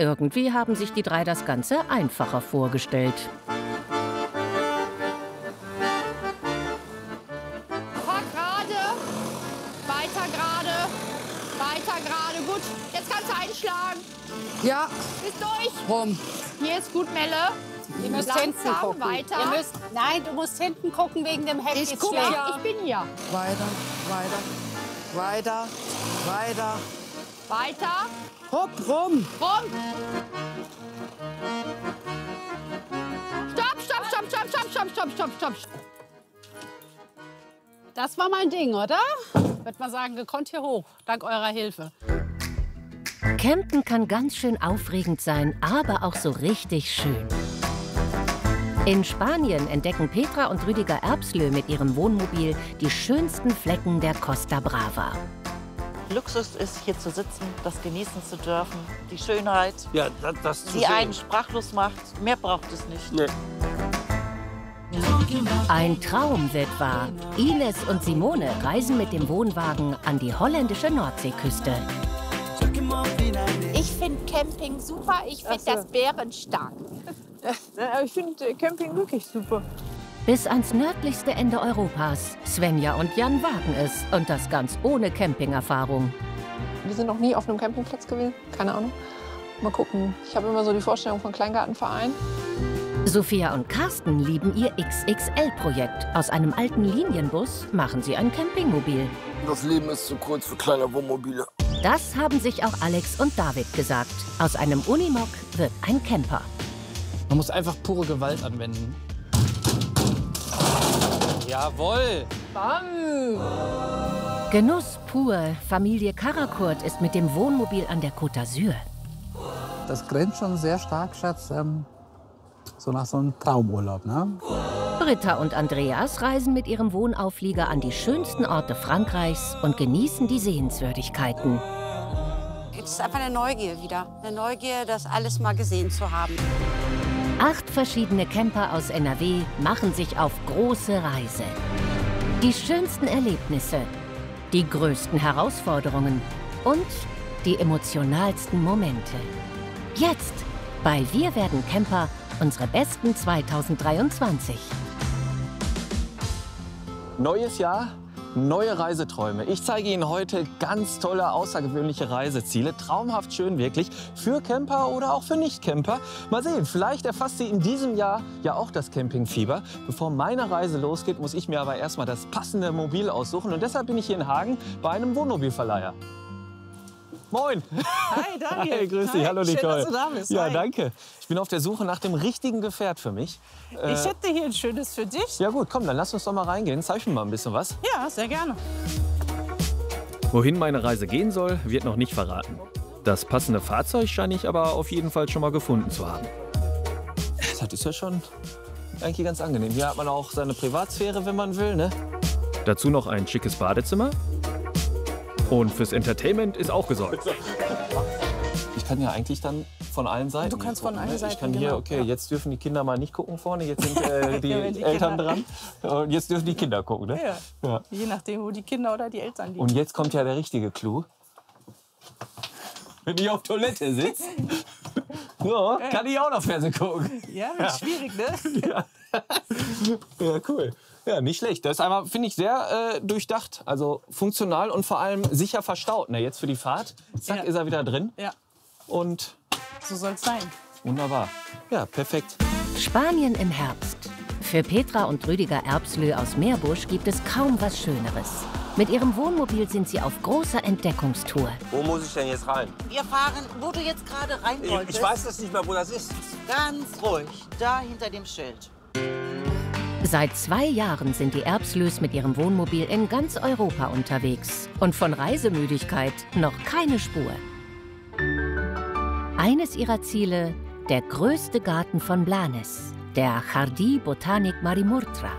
Irgendwie haben sich die drei das Ganze einfacher vorgestellt. Fahr gerade, weiter gerade. Gut, jetzt kannst du einschlagen. Ja, Bist durch. rum. Hier ist gut, Melle. Ihr müsst Langsam hinten gucken. weiter. Nein, du musst hinten gucken wegen dem Heck. Ich ist guck schlecht. ja. Ich bin hier. Weiter. Weiter. Hopp, rum. Rum. Stopp. Das war mein Ding, oder? Würde man sagen, gekonnt hier hoch, dank eurer Hilfe. Campen kann ganz schön aufregend sein, aber auch so richtig schön. In Spanien entdecken Petra und Rüdiger Erbslö mit ihrem Wohnmobil die schönsten Flecken der Costa Brava. Luxus ist, hier zu sitzen, das genießen zu dürfen, die Schönheit, Ja, das zu die sehen. einen sprachlos macht. Mehr braucht es nicht. Nee. Ein Traum wird wahr. Ines und Simone reisen mit dem Wohnwagen an die holländische Nordseeküste. Ich finde Camping super. Ich finde das bärenstark. Ich finde Camping wirklich super. Bis ans nördlichste Ende Europas. Svenja und Jan wagen es. Und das ganz ohne Campingerfahrung. Wir sind noch nie auf einem Campingplatz gewesen. Keine Ahnung. Mal gucken. Ich habe immer so die Vorstellung von Kleingartenverein. Sophia und Carsten lieben ihr XXL-Projekt. Aus einem alten Linienbus machen sie ein Campingmobil. Das Leben ist zu kurz für kleine Wohnmobile. Das haben sich auch Alex und David gesagt. Aus einem Unimog wird ein Camper. Man muss einfach pure Gewalt anwenden. Jawohl! Genuss pur. Familie Karakurt ist mit dem Wohnmobil an der Côte d'Azur. Das grenzt schon sehr stark, Schatz, so nach so einem Traumurlaub, ne? Britta und Andreas reisen mit ihrem Wohnauflieger an die schönsten Orte Frankreichs und genießen die Sehenswürdigkeiten. Es ist einfach eine Neugier wieder. Eine Neugier, das alles mal gesehen zu haben. 8 verschiedene Camper aus NRW machen sich auf große Reise. Die schönsten Erlebnisse, die größten Herausforderungen und die emotionalsten Momente. Jetzt bei Wir werden Camper, unsere besten 2023. Neues Jahr, neue Reiseträume. Ich zeige Ihnen heute ganz tolle, außergewöhnliche Reiseziele. Traumhaft schön wirklich, für Camper oder auch für Nicht-Camper. Mal sehen, vielleicht erfasst Sie in diesem Jahr ja auch das Campingfieber. Bevor meine Reise losgeht, muss ich mir aber erstmal das passende Mobil aussuchen. Und deshalb bin ich hier in Hagen bei einem Wohnmobilverleiher. Moin! Hi, Daniel. Hi, grüß dich. Hallo, Schön, Nicole. dass du da bist. Ja, Hi. danke. Ich bin auf der Suche nach dem richtigen Gefährt für mich. Ich hätte hier ein schönes für dich. Ja gut, komm, dann lass uns doch mal reingehen. Zeig mir mal ein bisschen was. Ja, sehr gerne. Wohin meine Reise gehen soll, wird noch nicht verraten. Das passende Fahrzeug scheine ich aber auf jeden Fall schon mal gefunden zu haben. Das ist ja schon eigentlich ganz angenehm. Hier hat man auch seine Privatsphäre, wenn man will, ne? Dazu noch ein schickes Badezimmer. Und fürs Entertainment ist auch gesorgt. Ich kann ja eigentlich dann von allen Seiten. Du kannst gucken, von allen ne? Seiten, Ich kann hier, genau, okay, ja. jetzt dürfen die Kinder mal nicht gucken vorne, jetzt sind die, Ja, die Eltern Kinder. dran. Und jetzt dürfen die Kinder gucken, ne? Ja. Ja. Je nachdem, wo die Kinder oder die Eltern liegen. Und jetzt kommt ja der richtige Clou. Wenn ich auf Toilette sitze, so, kann ich auch noch Fernsehen gucken. Ja, wird schwierig, ne? Ja, cool. Ja, nicht schlecht. Das ist einmal, finde ich, sehr durchdacht. Also funktional und vor allem sicher verstaut. Ne? Jetzt für die Fahrt, zack, Ja. ist er wieder drin. Ja, Und so soll es sein. wunderbar. Ja, perfekt. Spanien im Herbst. Für Petra und Rüdiger Erbslö aus Meerbusch gibt es kaum was Schöneres. Mit ihrem Wohnmobil sind sie auf großer Entdeckungstour. Wo muss ich denn jetzt rein? Wir fahren, wo du jetzt gerade rein wolltest. Ich weiß das nicht mehr, wo das ist. Ganz ruhig, da hinter dem Schild. Seit 2 Jahren sind die Erbslös mit ihrem Wohnmobil in ganz Europa unterwegs. Und von Reisemüdigkeit noch keine Spur. Eines ihrer Ziele, der größte Garten von Blanes, der Jardí Botànic Marimurtra.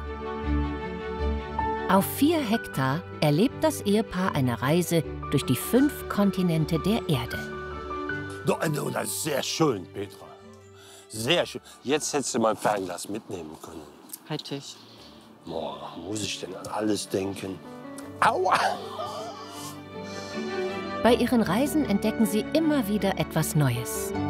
Auf 4 Hektar erlebt das Ehepaar eine Reise durch die 5 Kontinente der Erde. Das ist sehr schön, Petra. Sehr schön. Jetzt hättest du mein Fernglas mitnehmen können. Hätte ich. Boah, muss ich denn an alles denken? Aua! Bei ihren Reisen entdecken sie immer wieder etwas Neues.